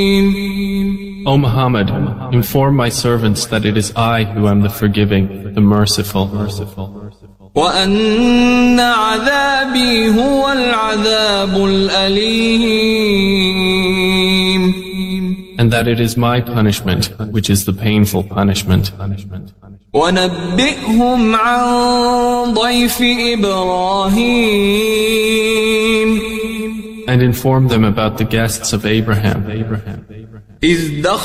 O Muhammad, inform my servants that it is I who am the forgiving, the merciful. وَأَنَّ عَذَابِي هُوَ الْعَذَابُ الْأَلِيمُ. And that it is my punishment, which is the painful punishment. وَنَبِّئْهُمْ عَنْ ضَيْفِ إِبْرَاهِيمَ. And inform them about the guests of Abraham.